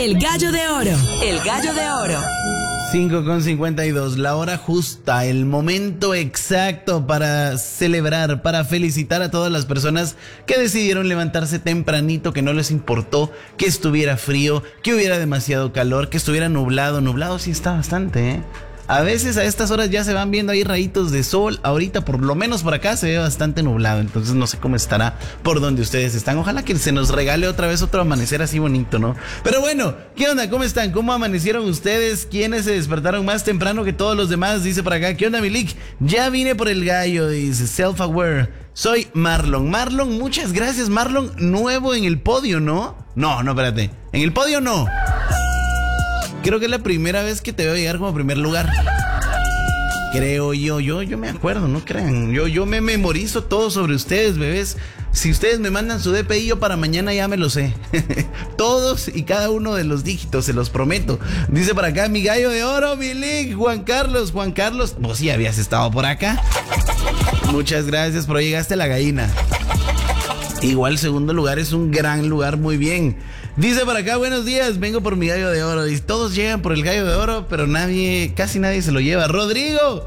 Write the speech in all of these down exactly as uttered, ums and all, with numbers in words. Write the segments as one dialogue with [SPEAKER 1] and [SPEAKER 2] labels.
[SPEAKER 1] El Gallo de Oro. El Gallo de Oro.
[SPEAKER 2] cinco con cincuenta y dos, la hora justa, el momento exacto para celebrar, para felicitar a todas las personas que decidieron levantarse tempranito, que no les importó que estuviera frío, que hubiera demasiado calor, que estuviera nublado. Nublado sí está bastante, ¿eh? A veces a estas horas ya se van viendo ahí rayitos de sol. Ahorita por lo menos por acá se ve bastante nublado. Entonces no sé cómo estará por donde ustedes están. Ojalá que se nos regale otra vez otro amanecer así bonito, ¿no? Pero bueno, ¿qué onda? ¿Cómo están? ¿Cómo amanecieron ustedes? ¿Quiénes se despertaron más temprano que todos los demás? Dice por acá, ¿qué onda, Milik? Ya vine por el gallo, dice Self-Aware. Soy Marlon. Marlon, muchas gracias, Marlon. Nuevo en el podio, ¿no? No, no, espérate. En el podio no. Creo que es la primera vez que te veo llegar como primer lugar. Creo yo, yo, yo me acuerdo, no crean. Yo, yo me memorizo todo sobre ustedes, bebés. Si ustedes me mandan su D P I, yo para mañana ya me lo sé. Todos y cada uno de los dígitos, se los prometo. Dice por acá, mi gallo de oro, mi link, Juan Carlos, Juan Carlos. Vos sí habías estado por acá. Muchas gracias, pero llegaste a la gallina. Igual segundo lugar es un gran lugar, muy bien. Dice por acá, buenos días, vengo por mi gallo de oro. Y todos llegan por el gallo de oro, pero nadie, casi nadie se lo lleva. ¡Rodrigo!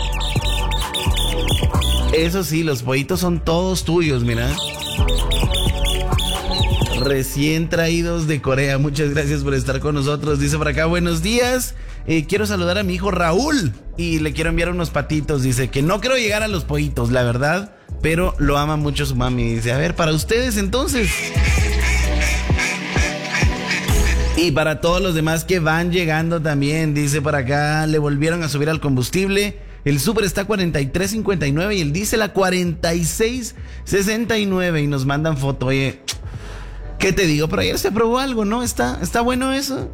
[SPEAKER 2] Eso sí, los pollitos son todos tuyos, mira. Recién traídos de Corea. Muchas gracias por estar con nosotros. Dice por acá, buenos días. Eh, quiero saludar a mi hijo Raúl y le quiero enviar unos patitos. Dice que no quiero llegar a los pollitos, la verdad, pero lo ama mucho su mami. Dice, a ver, para ustedes entonces. Y para todos los demás que van llegando también, dice por acá, le volvieron a subir al combustible. El súper está a cuarenta y tres cincuenta y nueve y el diésel a cuarenta y seis sesenta y nueve y nos mandan foto. Oye, ¿qué te digo? Pero ayer se probó algo, ¿no? ¿Está, está bueno eso?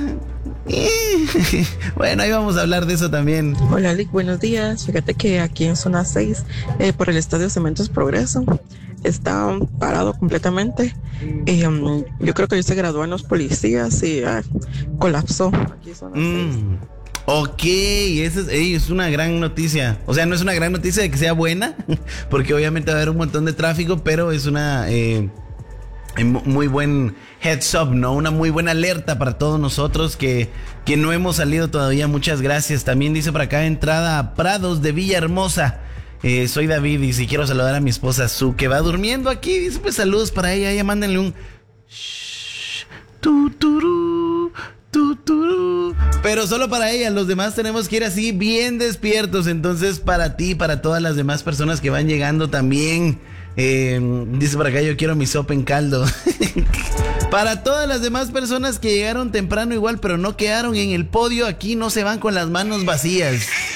[SPEAKER 2] Bueno, ahí vamos a hablar de eso también.
[SPEAKER 3] Hola, Lick, buenos días. Fíjate que aquí en zona seis, eh, por el Estadio Cementos Progreso, está parado completamente. Eh, um, yo creo que hoy se graduaron los policías y uh, colapsó. Aquí en zona
[SPEAKER 2] mm.
[SPEAKER 3] seis.
[SPEAKER 2] Ok, esa es, ey, es una gran noticia. O sea, no es una gran noticia de que sea buena, porque obviamente va a haber un montón de tráfico, pero es una eh, muy buen heads up, ¿no? Una muy buena alerta para todos nosotros que, que no hemos salido todavía. Muchas gracias. También dice por acá, entrada a Prados de Villahermosa. Eh, soy David y si quiero saludar a mi esposa Su, que va durmiendo aquí. Dice, pues saludos para ella. Ya mándenle un shh, tuturu, tuturu. Pero solo para ella, los demás tenemos que ir así bien despiertos. Entonces para ti, para todas las demás personas que van llegando también, eh, dice por acá, yo quiero mi sopa en caldo. Para todas las demás personas que llegaron temprano igual, pero no quedaron en el podio, aquí no se van con las manos vacías.